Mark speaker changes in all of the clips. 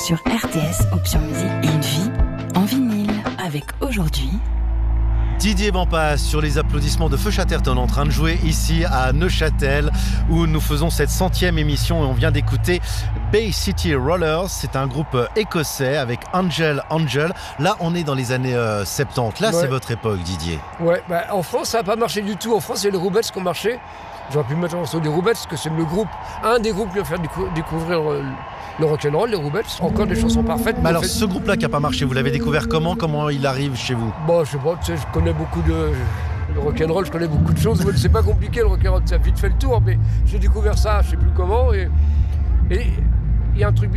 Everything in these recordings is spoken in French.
Speaker 1: sur RTS Option Musique. Une vie en vinyle avec aujourd'hui
Speaker 2: Didier Vampas sur les applaudissements de Feu Chatterton en train de jouer ici à Neuchâtel où nous faisons cette 100e émission et on vient d'écouter Bay City Rollers. C'est un groupe écossais avec Angel. Là on est dans les années 70. Là c'est votre époque, Didier.
Speaker 3: Ouais, en France ça n'a pas marché du tout. En France c'est les Roubettes qui ont marché. J'aurais pu mettre un morceau des Roubettes parce que c'est un des groupes qui va faire découvrir le rock'n'roll, les Roubettes. Encore des chansons parfaites.
Speaker 2: Mais alors ce groupe-là qui n'a pas marché, vous l'avez découvert comment il arrive chez vous?
Speaker 3: Je sais pas, je connais beaucoup de rock'n'roll, je connais beaucoup de choses. C'est pas compliqué le rock'n'roll, ça a vite fait le tour, mais j'ai découvert ça, je sais plus comment. Et il y a un truc,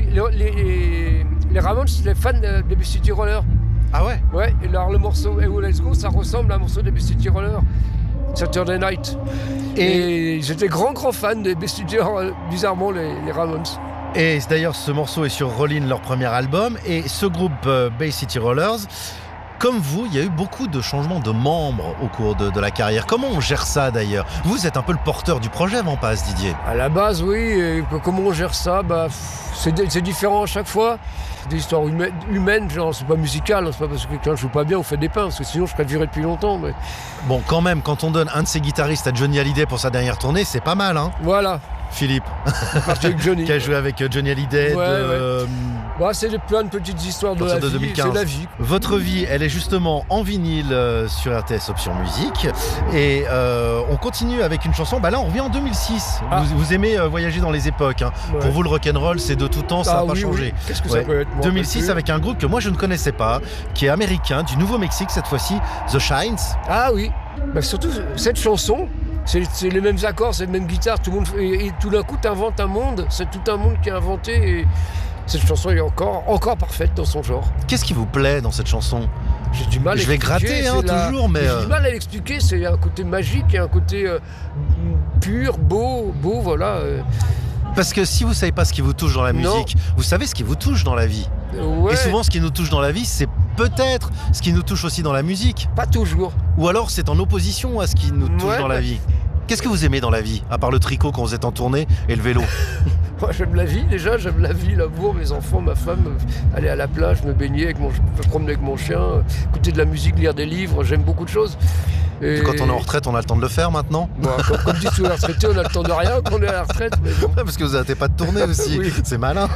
Speaker 3: les Ramones, c'est les fans des Bay City Rollers.
Speaker 2: Ah ouais? Ouais,
Speaker 3: et alors le morceau Hey Oh Let's Go, ça ressemble à un morceau des Bay City Rollers. Saturday Night. Et j'étais grand fan des Bay City Rollers, bizarrement les Ramones.
Speaker 2: Et d'ailleurs, ce morceau est sur Rollin', leur premier album. Et ce groupe Bay City Rollers, comme vous, il y a eu beaucoup de changements de membres au cours de la carrière. Comment on gère ça d'ailleurs? Vous êtes un peu le porteur du projet Vampas, Didier.
Speaker 3: À la base, oui. Et comment on gère ça? C'est différent à chaque fois. Des histoires humaines, genre c'est pas musical, c'est pas parce que quelqu'un joue pas bien ou fait des pains, parce que sinon je serais viré depuis longtemps. Mais...
Speaker 2: Bon, quand même, quand on donne un de ses guitaristes à Johnny Hallyday pour sa dernière tournée, c'est pas mal, hein?
Speaker 3: Voilà.
Speaker 2: Philippe,
Speaker 3: avec Johnny.
Speaker 2: qui a joué avec Johnny Hallyday.
Speaker 3: C'est plein de petites histoires de la vie.
Speaker 2: 2015.
Speaker 3: C'est la vie.
Speaker 2: Votre vie, elle est justement en vinyle sur RTS Option Musique. Et on continue avec une chanson. Là, on revient en 2006. Vous aimez voyager dans les époques. Hein. Ouais. Pour vous, le rock'n'roll, c'est de tout temps, ça n'a pas changé.
Speaker 3: Oui. Qu'est-ce que ça peut être
Speaker 2: 2006 avec un groupe que moi je ne connaissais pas, qui est américain, du Nouveau-Mexique cette fois-ci, The Shines.
Speaker 3: Ah oui. Surtout cette chanson. C'est les mêmes accords, c'est les mêmes guitares, tout le monde, et tout d'un coup tu inventes un monde, c'est tout un monde qui est inventé et cette chanson est encore parfaite dans son genre.
Speaker 2: Qu'est-ce qui vous plaît dans cette chanson?
Speaker 3: J'ai du mal à
Speaker 2: Je vais gratter toujours, mais...
Speaker 3: J'ai du mal à l'expliquer, c'est un côté magique et un côté pur, beau, voilà.
Speaker 2: Parce que si vous savez pas ce qui vous touche dans la musique, vous savez ce qui vous touche dans la vie.
Speaker 3: Ouais.
Speaker 2: Et souvent ce qui nous touche dans la vie, c'est peut-être ce qui nous touche aussi dans la musique.
Speaker 3: Pas toujours.
Speaker 2: Ou alors c'est en opposition à ce qui nous touche dans la vie. Qu'est-ce que vous aimez dans la vie, à part le tricot quand vous êtes en tournée et le vélo?
Speaker 3: Moi, j'aime la vie déjà, j'aime la vie, l'amour, mes enfants, ma femme, aller à la plage, me baigner, me promener avec mon chien, écouter de la musique, lire des livres, j'aime beaucoup de choses.
Speaker 2: Et quand on est en retraite, on a le temps de le faire maintenant?
Speaker 3: Comme dit tous les retraités, on a le temps de rien quand on est à la retraite. Mais bon.
Speaker 2: Parce que vous n'arrêtez pas de tourner aussi, oui. C'est malin.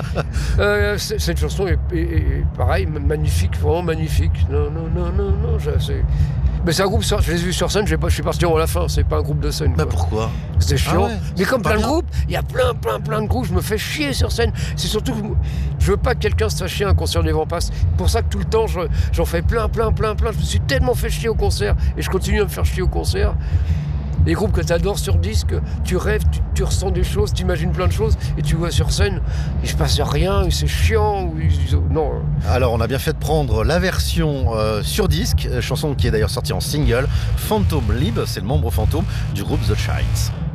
Speaker 3: Cette chanson est pareil, magnifique, vraiment magnifique. Non, mais c'est un groupe, je les ai vus sur scène, je suis parti avant la fin, c'est pas un groupe de scène.
Speaker 2: Mais pourquoi?
Speaker 3: C'était chiant. Mais comme plein de groupes, il y a plein de groupes, je me fais chier sur scène. C'est surtout que je veux pas que quelqu'un se fasse chier à un concert des Vampas. C'est pour ça que tout le temps, j'en fais plein. Je me suis tellement fait chier au concert et je continue à me faire chier au concert. Les groupes que tu adores sur disque, tu rêves, tu ressens des choses, tu imagines plein de choses et tu vois sur scène, il se passe rien, c'est chiant. Non.
Speaker 2: Alors on a bien fait de prendre la version sur disque, chanson qui est d'ailleurs sortie en single, Phantom Lib, c'est le membre fantôme du groupe The Shines.